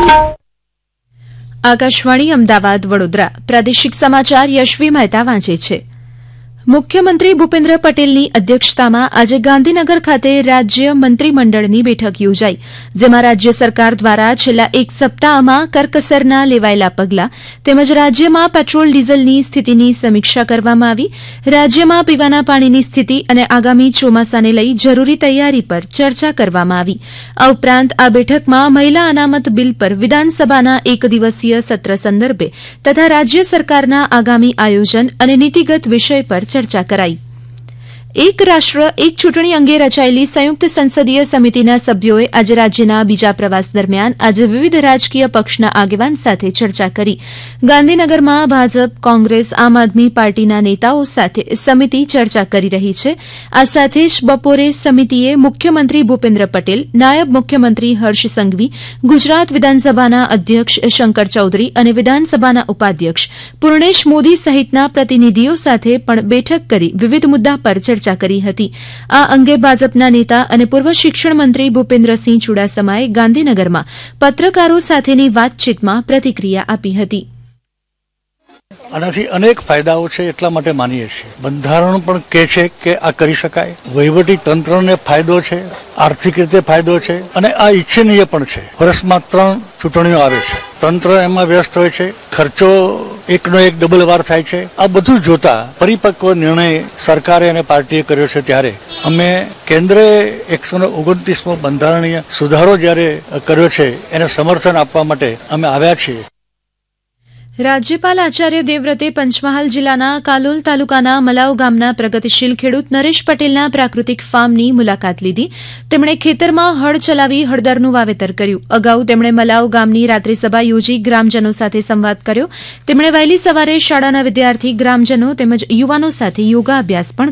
આકાશવાણી અમદાવાદ વડોદરા પ્રાદેશિક સમાચાર યશવી મહેતા વાંચે છે. મુખ્યમંત્રી ભૂપેન્દ્ર પટેલની અધ્યક્ષતામાં આજે ગાંધીનગર ખાતે રાજ્ય મંત્રીમંડળની બેઠક યોજાઈ, જેમાં રાજ્ય સરકાર દ્વારા છેલ્લા એક સપ્તાહમાં કરકસરના લેવાયેલા પગલાં તેમજ રાજ્યમાં પેટ્રોલ ડીઝલની સ્થિતિની સમીક્ષા કરવામાં આવી. રાજ્યમાં પીવાના પાણીની સ્થિતિ અને આગામી ચોમાસાને લઈ જરૂરી તૈયારી પર ચર્ચા કરવામાં આવી. આ ઉપરાંત આ બેઠકમાં મહિલા અનામત બિલ પર વિધાનસભાના એક દિવસીય સત્ર સંદર્ભે તથા રાજ્ય સરકારના આગામી આયોજન અને નીતિગત વિષય પર ચર્ચા કરાઈ. એક રાષ્ટ્ર એક ચૂંટણી અંગે રચાયેલી સંયુક્ત સંસદીય સમિતિના સભ્યોએ આજે રાજ્યના બીજા પ્રવાસ દરમિયાન આજે વિવિધ રાજકીય પક્ષના આગેવાન સાથે ચર્ચા કરી. ગાંધીનગરમાં ભાજપ, કોંગ્રેસ, આમ આદમી પાર્ટીના નેતાઓ સાથે સમિતિ ચર્ચા કરી રહી છે. આ સાથે જ બપોરે સમિતિએ મુખ્યમંત્રી ભૂપેન્દ્ર પટેલ, નાયબ મુખ્યમંત્રી હર્ષ સંઘવી, ગુજરાત વિધાનસભાના અધ્યક્ષ શંકર ચૌધરી અને વિધાનસભાના ઉપાધ્યક્ષ પૂર્ણેશ મોદી સહિતના પ્રતિનિધિઓ સાથે પણ બેઠક કરી વિવિધ મુદ્દા પર ચર્ચા કરી હતી. આ અંગે ભાજપના નેતા અને પૂર્વ શિક્ષણ મંત્રી ભૂપેન્દ્રસિંહ ચુડાસમાએ ગાંધીનગરમાં પત્રકારો સાથેની વાતચીતમાં પ્રતિક્રિયા આપી હતી. આનાથી અનેક ફાયદાઓ છે, એટલા માટે માનીએ છીએ. બંધારણ પણ કહે છે કે આ કરી શકાય. વહીવટી તંત્રને ફાયદો છે, આર્થિક રીતે ફાયદો છે અને આ ઈચ્છનીય પણ છે. વર્ષમાં 3 ચૂંટણીઓ આવે છે, તંત્ર એમાં વ્યસ્ત હોય છે, ખર્ચો એકનો એક ડબલ વાર થાય છે. આ બધું જોતા પરિપક્વ નિર્ણય સરકારે અને પાર્ટીએ કર્યો છે. ત્યારે અમે કેન્દ્રે 129મો બંધારણીય સુધારો જ્યારે કર્યો છે એને સમર્થન આપવા માટે અમે આવ્યા છીએ. રાજ્યપાલ આચાર્ય દેવવ્રતે પંચમહાલ જિલ્લાના કાલોલ તાલુકાના મલાવ ગામના પ્રગતિશીલ ખેડૂત નરેશ પટેલના પ્રાકૃતિક ફાર્મની મુલાકાત લીધી. તેમણે ખેતરમાં હળ ચલાવી હળદરનું વાવેતર કર્યું. અગાઉ તેમણે મલાવ ગામની રાત્રિસભા યોજી ગ્રામજનો સાથે સંવાદ કર્યો. તેમણે વહેલી સવારે શાળાના વિદ્યાર્થી, ગ્રામજનો તેમજ યુવાનો સાથે યોગાભ્યાસ પણ